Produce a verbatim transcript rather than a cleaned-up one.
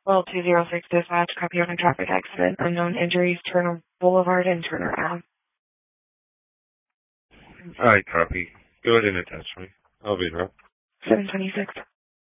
Well, two zero six dispatch, copy on a traffic accident, unknown injuries, Turner Boulevard and Turner Ave. Alright, copy. Go ahead and attach me. I'll be there. seven twenty-six.